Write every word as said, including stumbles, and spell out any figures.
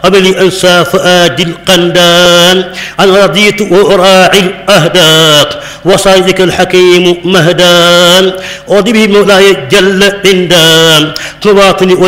أبلي أنسى فؤاد القندان أنا رضيت وأراعي الأهداق وصيدك الحكيم مهدان أودي به مولاي جل عندان تواطني